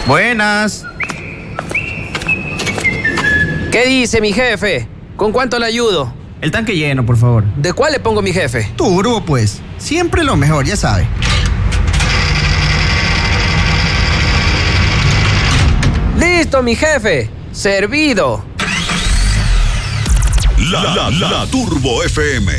Buenas. ¿Qué dice mi jefe? ¿Con cuánto le ayudo? El tanque lleno, por favor. ¿De cuál le pongo mi jefe? Turbo, pues. Siempre lo mejor, ya sabe. ¡Listo, mi jefe! ¡Servido! La Turbo FM.